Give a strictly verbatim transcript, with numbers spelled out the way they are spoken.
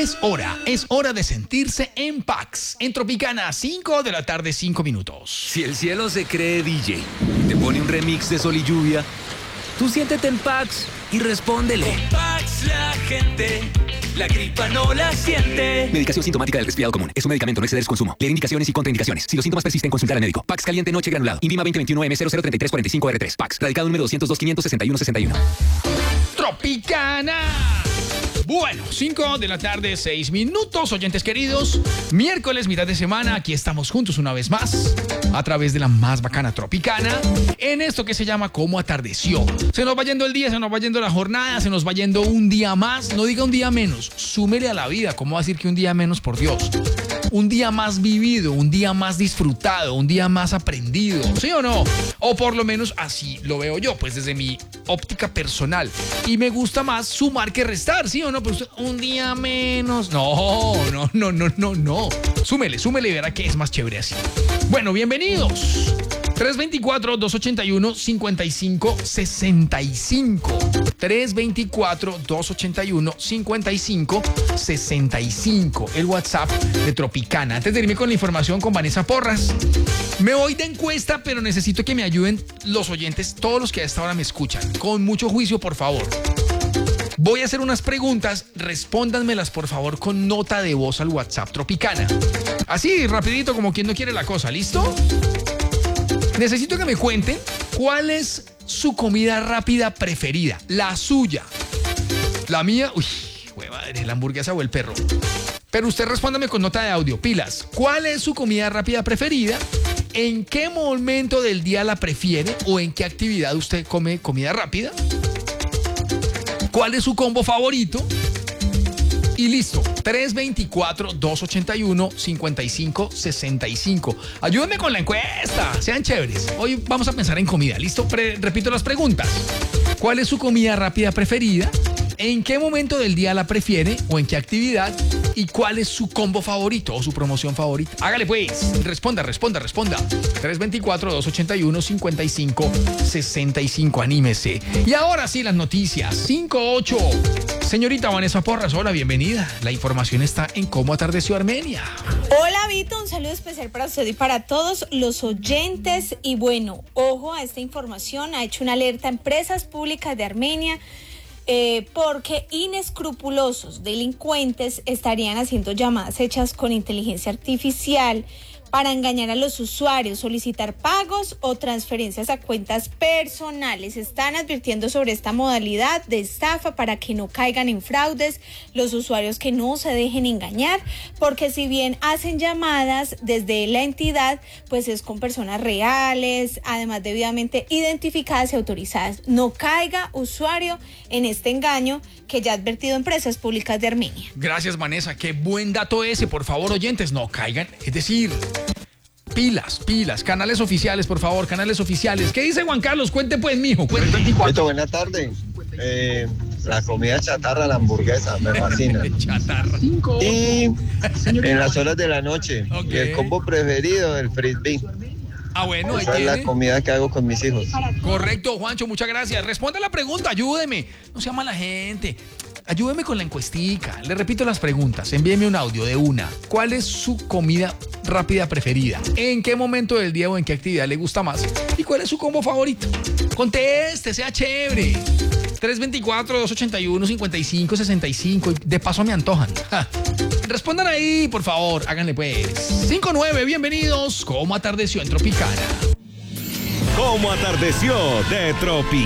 Es hora, es hora de sentirse en Pax. En Tropicana, cinco de la tarde, cinco minutos. Si el cielo se cree D J y te pone un remix de Sol y Lluvia, tú siéntete en Pax y respóndele. Con Pax la gente, la gripa no la siente. Medicación sintomática del resfriado común. Es un medicamento, no exceder su consumo. Leer indicaciones y contraindicaciones. Si los síntomas persisten, consultar al médico. Pax caliente noche granulado. Invima veinte veintiuno M cero cero treinta y tres cuarenta y cinco R tres. Pax. Radicado número doscientos dos, quinientos sesenta y uno, sesenta y uno. Tropicana. Bueno, cinco de la tarde, seis minutos, oyentes queridos. Miércoles, mitad de semana, aquí estamos juntos una vez más, a través de la más bacana Tropicana, en esto que se llama Cómo Atardeció. Se nos va yendo el día, se nos va yendo la jornada, se nos va yendo un día más, no diga un día menos, súmele a la vida. ¿Cómo va a decir que un día menos, por Dios? Un día más vivido, un día más disfrutado, un día más aprendido, ¿sí o no? O por lo menos así lo veo yo, pues desde mi óptica personal. Y me gusta más sumar que restar, ¿sí o no? Pues un día menos. No, no, no, no, no, no. Súmele, súmele y verá que es más chévere así. Bueno, bienvenidos. tres dos cuatro, dos ocho uno, cinco cinco seis cinco. tres dos cuatro, dos ocho uno, cinco cinco seis cinco. El WhatsApp de Tropicana. Antes de irme con la información con Vanessa Porras, me voy de encuesta, pero necesito que me ayuden los oyentes, todos los que a esta hora me escuchan. Con mucho juicio, por favor. Voy a hacer unas preguntas, respóndanmelas por favor con nota de voz al WhatsApp Tropicana. Así, rapidito, como quien no quiere la cosa, ¿listo? Necesito que me cuenten cuál es su comida rápida preferida, la suya. La mía, uy, güey madre, la hamburguesa o el perro. Pero usted respóndame con nota de audio, pilas. ¿Cuál es su comida rápida preferida? ¿En qué momento del día la prefiere o en qué actividad usted come comida rápida? ¿Cuál es su combo favorito? Y listo, tres dos cuatro, dos ocho uno, cinco cinco seis cinco. Ayúdenme con la encuesta, sean chéveres. Hoy vamos a pensar en comida, ¿listo? Pre- repito las preguntas. ¿Cuál es su comida rápida preferida? ¿En qué momento del día la prefiere o en qué actividad? ¿Y cuál es su combo favorito o su promoción favorita? Hágale pues, responda, responda, responda. tres dos cuatro, dos ocho uno, cinco cinco seis cinco, anímese. Y ahora sí, las noticias. cinco ocho. Señorita Vanessa Porras, hola, bienvenida. La información está en Cómo Atardeció Armenia. Hola Vito, un saludo especial para usted y para todos los oyentes. Y bueno, ojo a esta información, ha hecho una alerta a empresas públicas de Armenia eh, porque inescrupulosos delincuentes estarían haciendo llamadas hechas con inteligencia artificial para engañar a los usuarios, solicitar pagos o transferencias a cuentas personales. Están advirtiendo sobre esta modalidad de estafa para que no caigan en fraudes los usuarios, que no se dejen engañar, porque si bien hacen llamadas desde la entidad, pues es con personas reales, además debidamente identificadas y autorizadas. No caiga usuario en este engaño que ya ha advertido empresas públicas de Armenia. Gracias, Vanessa. Qué buen dato ese. Por favor, oyentes, no caigan. Es decir, pilas, pilas. Canales oficiales, por favor, canales oficiales. ¿Qué dice Juan Carlos? Cuente pues, mijo. Cuente. Beto, buena tarde. Eh, la comida chatarra, la hamburguesa, me fascina. Chatarra. Y en las horas de la noche, Ok. y el combo preferido, el frisbee. Ah, bueno, ahí Esa es la tiene. comida que hago con mis hijos. Correcto, Juancho, muchas gracias. Responda la pregunta, ayúdeme. No sea mala gente. Ayúdeme con la encuestica. Le repito las preguntas. Envíeme un audio de una. ¿Cuál es su comida rápida preferida? ¿En qué momento del día o en qué actividad le gusta más? ¿Y cuál es su combo favorito? Conteste, sea chévere. tres dos cuatro, dos ocho uno, cinco cinco seis cinco. De paso me antojan. Ja. Respondan ahí, por favor. Háganle pues. cinco nueve, bienvenidos. ¿Cómo atardeció en Tropicana? Cómo Atardeció de Tropicana.